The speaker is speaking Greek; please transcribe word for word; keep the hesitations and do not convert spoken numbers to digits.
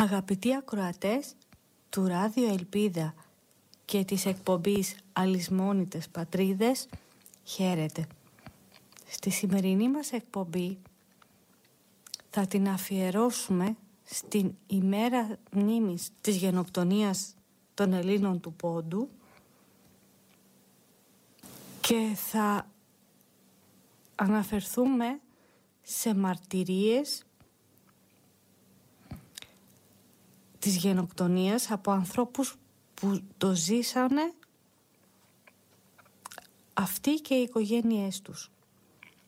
Αγαπητοί ακροατές του Ράδιο Ελπίδα και της εκπομπής Αλυσμόνητες Πατρίδες, χαίρετε. Στη σημερινή μας εκπομπή θα την αφιερώσουμε στην ημέρα μνήμης της γενοκτονίας των Ελλήνων του Πόντου και θα αναφερθούμε σε μαρτυρίες της γενοκτονίας από ανθρώπους που το ζήσανε αυτοί και οι οικογένειές τους.